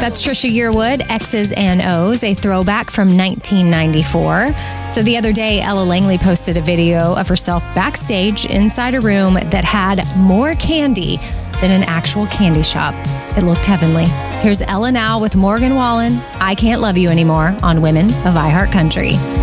That's Trisha Yearwood, X's and O's, a throwback from 1994. So the other day, Ella Langley posted a video of herself backstage inside a room that had more candy than an actual candy shop. It looked heavenly. Here's Ella now with Morgan Wallen, I Can't Love You Anymore on Women of iHeartCountry.